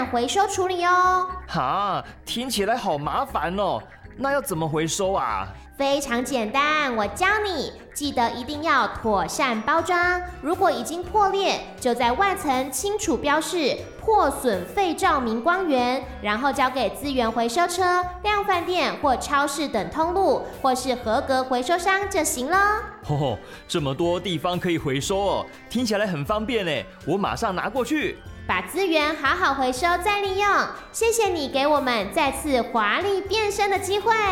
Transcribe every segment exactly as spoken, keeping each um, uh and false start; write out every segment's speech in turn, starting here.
和回收处理哦。 哈，听起来好麻烦哦，那要怎么回收啊？ 非常简单，我教你，记得一定要妥善包装。如果已经破裂，就在外层清楚标示破损废照明光源，然后交给资源回收车、量贩店或超市等通路，或是合格回收商就行了。 哦，这么多地方可以回收哦，听起来很方便呢，我马上拿过去。 把资源好好回收再利用，谢谢你给我们再次华丽变身的机会。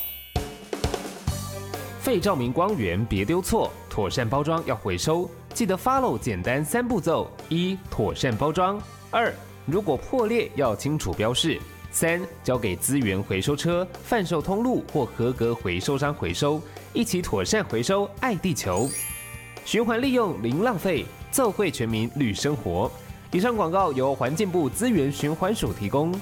废照明光源别丢错，妥善包装要回收，记得 follow 简单三步骤：一、妥善包装；二、如果破裂要清楚标示；三、交给资源回收车、贩售通路或合格回收商回收，一起妥善回收，爱地球，循环利用零浪费，奏会全民绿生活。以上广告由环境部资源循环署提供。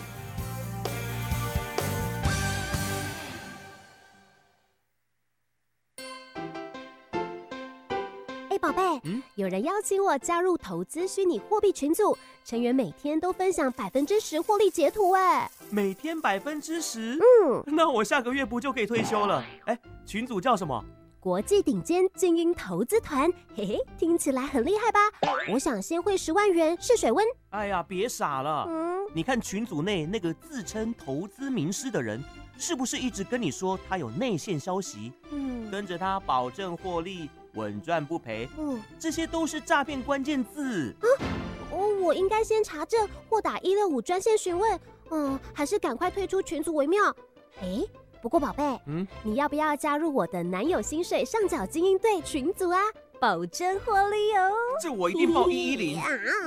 宝贝，嗯，有人邀请我加入投资虚拟货币群组，成员每天都分享百分之十获利截图，哎， 每天百分之十， 嗯， 那我下个月不就可以退休了？哎，群组叫什么？ 国际顶尖精英投资团，嘿嘿，听起来很厉害吧？我想先汇十万元试水温。 哎呀，别傻了， 嗯， 你看群组内那个自称投资名师的人，是不是一直跟你说他有内线消息？嗯，跟着他保证获利。稳赚不赔，嗯，这些都是诈骗关键字啊！ 哦，我应该先查证或打一六五专线询问，嗯，还是赶快退出群组为妙。哎，不过宝贝，嗯，你要不要加入我的男友薪水上缴精英队群组啊？保证获利哦！ 这我一定报一一零。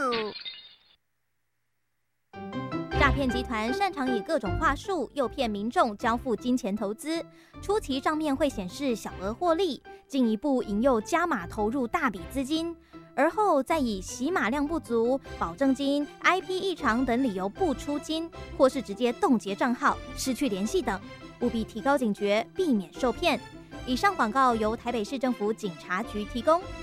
诈骗集团擅长以各种话术诱骗民众交付金钱投资，初期账面会显示小额获利，进一步引诱加码投入大笔资金，而后再以洗码量不足、保证金、I P 异常等理由不出金，或是直接冻结账号、失去联系等，务必提高警觉，避免受骗。以上广告由台北市政府警察局提供。